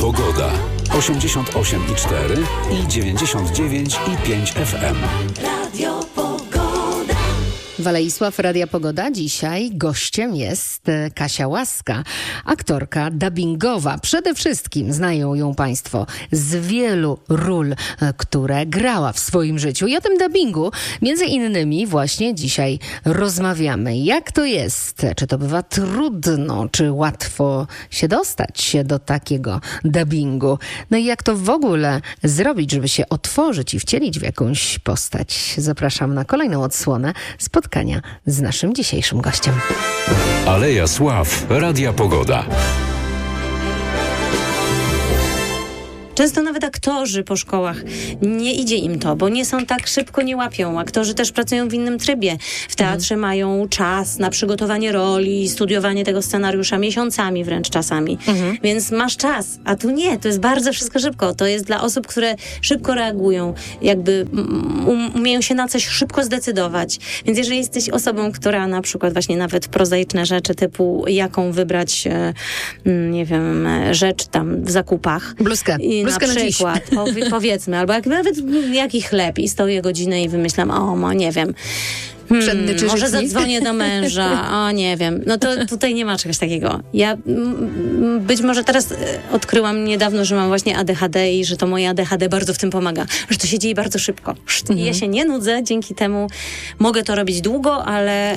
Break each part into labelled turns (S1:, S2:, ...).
S1: Pogoda. 88,4 i 99,5 FM.
S2: Radio Pogoda.
S3: Waleisław, Radia Pogoda. Dzisiaj gościem jest Kasia Łaska, aktorka dubbingowa. Przede wszystkim znają ją Państwo z wielu ról, które grała w swoim życiu. I o tym dubbingu między innymi właśnie dzisiaj rozmawiamy. Jak to jest? Czy to bywa trudno? Czy łatwo się dostać do takiego dubbingu? No i jak to w ogóle zrobić, żeby się otworzyć i wcielić w jakąś postać? Zapraszam na kolejną odsłonę spotkania z naszym dzisiejszym gościem.
S1: Aleja Sław, Radia Pogoda.
S4: Często nawet aktorzy po szkołach nie idzie im to, bo nie są tak szybko, nie łapią. Aktorzy też pracują w innym trybie. W teatrze mają czas na przygotowanie roli, studiowanie tego scenariusza miesiącami wręcz czasami. Więc masz czas, a tu nie. To jest bardzo wszystko szybko. To jest dla osób, które szybko reagują, jakby umieją się na coś szybko zdecydować. Więc jeżeli jesteś osobą, która na przykład właśnie nawet prozaiczne rzeczy typu jaką wybrać, nie wiem, rzecz tam w zakupach.
S3: Bluzkę
S4: Na przykład, powiedzmy, albo nawet jaki chleb i stoję godzinę i wymyślam, nie wiem, może zadzwonię do męża, nie wiem. No to tutaj nie ma czegoś takiego. Ja być może teraz odkryłam niedawno, że mam właśnie ADHD i że to moje ADHD bardzo w tym pomaga. Że to się dzieje bardzo szybko. Ja się nie nudzę, dzięki temu mogę to robić długo, ale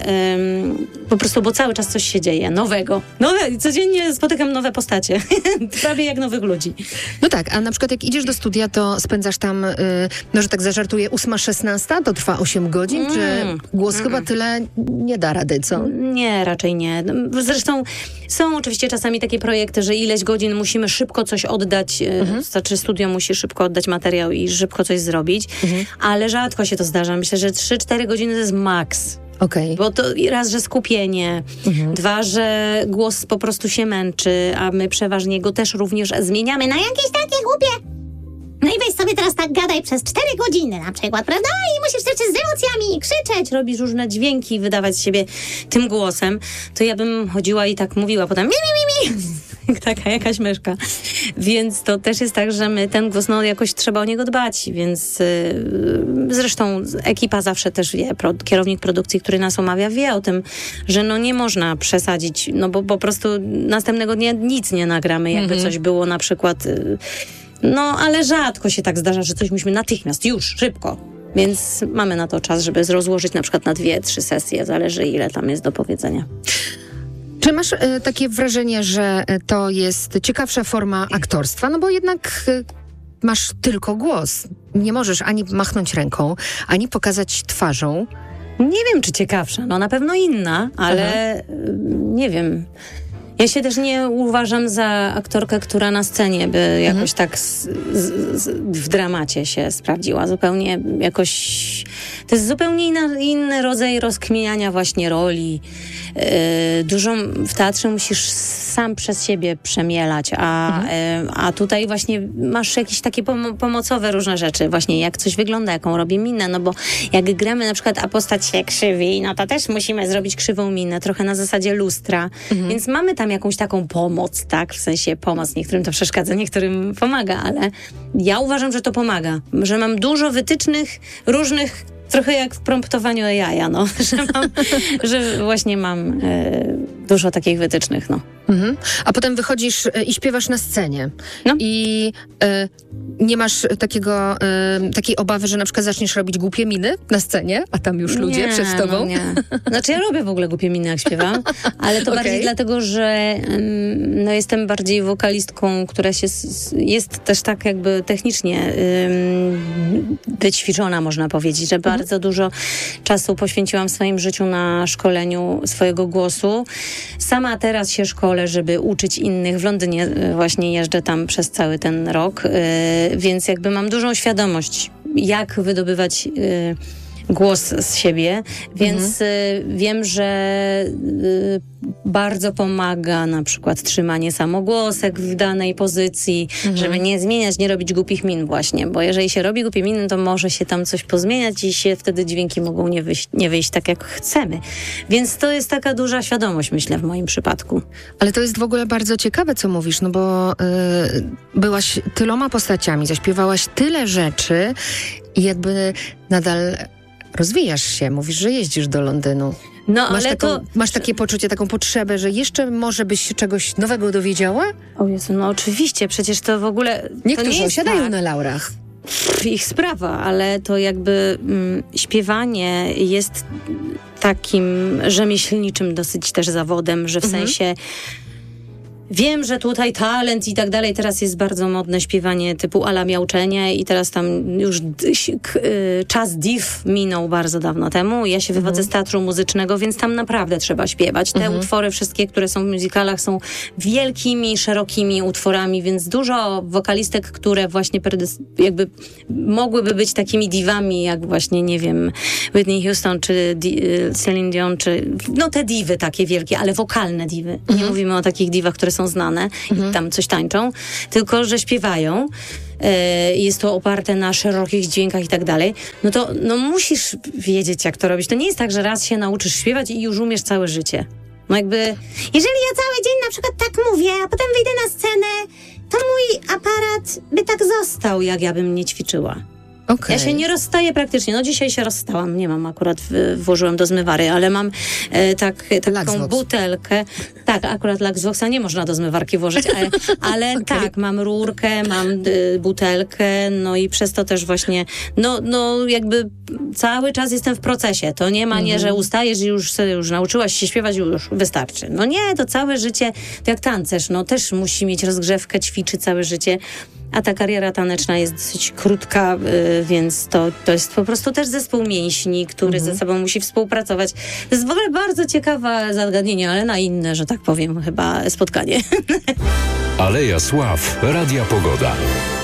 S4: po prostu, bo cały czas coś się dzieje nowego. Codziennie spotykam nowe postacie. Prawie jak nowych ludzi.
S3: No tak, a na przykład jak idziesz do studia, to spędzasz tam, że tak zażartuję, 8-16, to trwa 8 godzin, czy głos chyba tyle nie da rady, co?
S4: Nie, raczej nie. Zresztą są oczywiście czasami takie projekty, że ileś godzin musimy szybko coś oddać, znaczy studio musi szybko oddać materiał i szybko coś zrobić, ale rzadko się to zdarza. Myślę, że 3-4 godziny to jest maks.
S3: Okay.
S4: Bo to raz, że skupienie, dwa, że głos po prostu się męczy, a my przeważnie go też również zmieniamy na jakieś takie głupie.
S5: No i weź sobie teraz tak gadaj przez 4 godziny na przykład, prawda? I musisz też z emocjami krzyczeć.
S4: Robisz różne dźwięki, wydawać z siebie tym głosem, to ja bym chodziła i tak mówiła potem mi. Taka jakaś myszka. Więc to też jest tak, że my ten głos, jakoś trzeba o niego dbać, więc zresztą ekipa zawsze też wie, kierownik produkcji, który nas omawia, wie o tym, że nie można przesadzić, bo po prostu następnego dnia nic nie nagramy, jakby coś było na przykład... ale rzadko się tak zdarza, że coś musimy natychmiast, już, szybko. Więc mamy na to czas, żeby rozłożyć na przykład na 2-3 sesje, zależy ile tam jest do powiedzenia.
S3: Czy masz takie wrażenie, że to jest ciekawsza forma aktorstwa? No bo jednak masz tylko głos. Nie możesz ani machnąć ręką, ani pokazać twarzą.
S4: Nie wiem, czy ciekawsza. Na pewno inna, ale nie wiem. Ja się też nie uważam za aktorkę, która na scenie by jakoś tak w dramacie się sprawdziła. Zupełnie jakoś... To jest zupełnie inny rodzaj rozkminiania właśnie roli. Dużo w teatrze musisz sam przez siebie przemielać, a tutaj właśnie masz jakieś takie pomocowe różne rzeczy. Właśnie jak coś wygląda, jaką robię minę, bo jak gramy na przykład, a postać się krzywi, to też musimy zrobić krzywą minę, trochę na zasadzie lustra. Więc mamy tam jakąś taką pomoc, tak? W sensie pomoc, niektórym to przeszkadza, niektórym pomaga, ale ja uważam, że to pomaga. Że mam dużo wytycznych różnych, trochę jak w promptowaniu AI, że właśnie mam dużo takich wytycznych,
S3: A potem wychodzisz i śpiewasz na scenie. I nie masz takiej obawy, że na przykład zaczniesz robić głupie miny na scenie, a tam już ludzie przed tobą?
S4: Nie. Znaczy ja robię w ogóle głupie miny, jak śpiewam, ale to bardziej dlatego, że jestem bardziej wokalistką, która jest też tak jakby technicznie wyćwiczona, można powiedzieć, że bardzo dużo czasu poświęciłam w swoim życiu na szkoleniu swojego głosu. Sama teraz się szkolę, żeby uczyć innych. W Londynie właśnie jeżdżę tam przez cały ten rok, więc jakby mam dużą świadomość, jak wydobywać głos z siebie, więc wiem, że bardzo pomaga na przykład trzymanie samogłosek w danej pozycji, żeby nie zmieniać, nie robić głupich min właśnie, bo jeżeli się robi głupie miny, to może się tam coś pozmieniać i się wtedy dźwięki mogą nie wyjść tak, jak chcemy. Więc to jest taka duża świadomość, myślę, w moim przypadku.
S3: Ale to jest w ogóle bardzo ciekawe, co mówisz, no bo byłaś tyloma postaciami, zaśpiewałaś tyle rzeczy i jakby nadal rozwijasz się. Mówisz, że jeździsz do Londynu.
S4: No, ale
S3: masz takie poczucie, taką potrzebę, że jeszcze może byś się czegoś nowego dowiedziała?
S4: O Jezu, no oczywiście, przecież to w ogóle...
S3: Niektórzy osiadają
S4: tak.
S3: na laurach.
S4: Ich sprawa, ale to jakby śpiewanie jest takim rzemieślniczym dosyć też zawodem, że w sensie wiem, że tutaj talent i tak dalej, teraz jest bardzo modne śpiewanie typu ala miauczenie i teraz tam już czas div minął bardzo dawno temu. Ja się wywodzę z teatru muzycznego, więc tam naprawdę trzeba śpiewać. Te utwory wszystkie, które są w musicalach, są wielkimi, szerokimi utworami, więc dużo wokalistek, które właśnie jakby mogłyby być takimi diwami, jak właśnie, nie wiem, Whitney Houston, czy Celine Dion, czy no te diwy takie wielkie, ale wokalne diwy. Nie mówimy o takich diwach, które są znane i tam coś tańczą, tylko że śpiewają. Jest to oparte na szerokich dźwiękach i tak dalej, no to musisz wiedzieć, jak to robić. To nie jest tak, że raz się nauczysz śpiewać i już umiesz całe życie. No jakby...
S5: Jeżeli ja cały dzień na przykład tak mówię, a potem wyjdę na scenę, to mój aparat by tak został,
S4: jak ja bym nie ćwiczyła.
S3: Okay.
S4: Ja się nie rozstaję praktycznie. No dzisiaj się rozstałam. Nie mam akurat, włożyłam do zmywary, ale mam taką butelkę. Tak, akurat Laxvoxa nie można do zmywarki włożyć, ale tak, mam rurkę, mam butelkę, no i przez to też właśnie, no jakby cały czas jestem w procesie. To nie ma, nie, że ustajesz i już nauczyłaś się śpiewać i już wystarczy. No nie, to całe życie, to jak tancerz, no też musi mieć rozgrzewkę, ćwiczy całe życie. A ta kariera taneczna jest dosyć krótka, więc to jest po prostu też zespół mięśni, który ze sobą musi współpracować. To jest w ogóle bardzo ciekawe zagadnienie, ale na inne, że tak powiem, chyba spotkanie.
S1: Aleja Sław, Radia Pogoda.